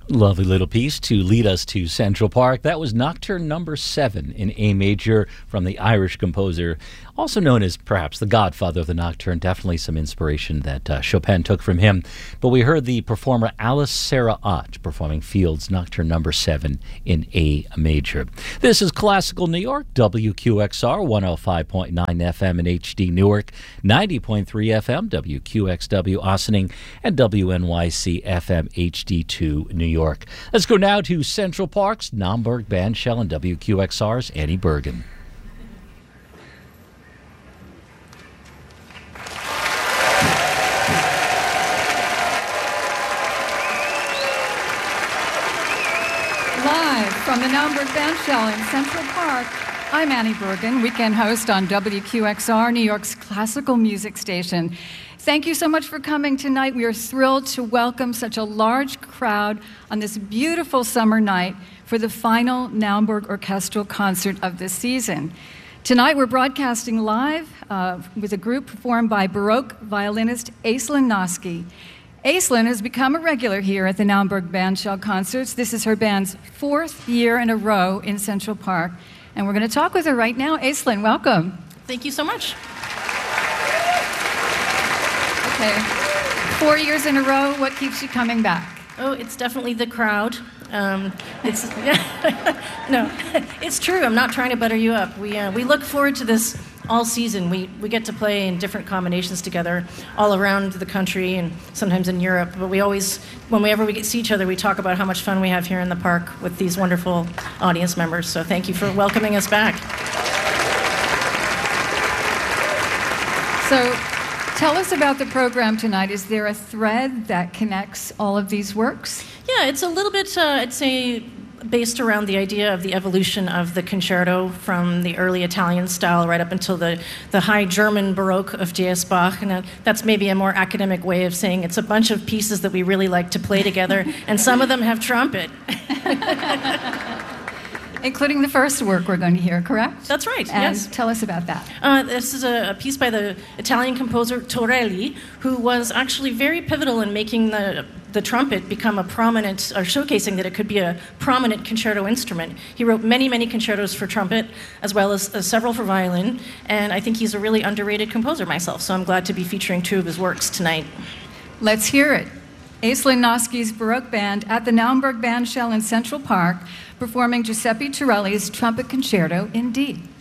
Lovely little piece to lead us to Central Park. That was Nocturne number 7 in A major from the Irish composer, also known as perhaps the godfather of the Nocturne. Definitely some inspiration that Chopin took from him. But we heard the performer Alice Sarah Ott performing Field's Nocturne number 7 in A major. This is Classical New York, WQXR 105.9 FM in HD Newark, 90.3 FM, WQXW Ossining, and WNYC FM HD2 New York. Let's go now to Central Park's Naumburg Bandshell and WQXR's Annie Bergen. Live from the Naumburg Bandshell in Central Park, I'm Annie Bergen, weekend host on WQXR, New York's classical music station. Thank you so much for coming tonight. We are thrilled to welcome such a large crowd on this beautiful summer night for the final Naumburg Orchestral Concert of the season. Tonight we're broadcasting live with a group performed by Baroque violinist Aislinn Noske. Aislinn has become a regular here at the Naumburg Bandshell concerts. This is her band's 4th year in a row in Central Park. And we're going to talk with her right now. Aislinn, welcome. Thank you so much. Okay. 4 years in a row, what keeps you coming back? Oh, it's definitely the crowd. No, it's true. I'm not trying to butter you up. We look forward to this all season. We get to play in different combinations together all around the country and sometimes in Europe. But we always, whenever we see each other, we talk about how much fun we have here in the park with these wonderful audience members. So thank you for welcoming us back. So tell us about the program tonight. Is there a thread that connects all of these works? Yeah, it's a little bit, I'd say, based around the idea of the evolution of the concerto from the early Italian style right up until the high German Baroque of J.S. Bach. And that's maybe a more academic way of saying it's a bunch of pieces that we really like to play together, and some of them have trumpet. Including the first work we're going to hear, correct? That's right, and yes. Tell us about that. This is a piece by the Italian composer Torelli, who was actually very pivotal in making the trumpet become a prominent, or showcasing that it could be a prominent concerto instrument. He wrote many, many concertos for trumpet, as well as several for violin, and I think he's a really underrated composer myself, so I'm glad to be featuring 2 of his works tonight. Let's hear it. Aislinn Noske's Baroque Band at the Naumburg Bandshell in Central Park, performing Giuseppe Torelli's Trumpet Concerto in D.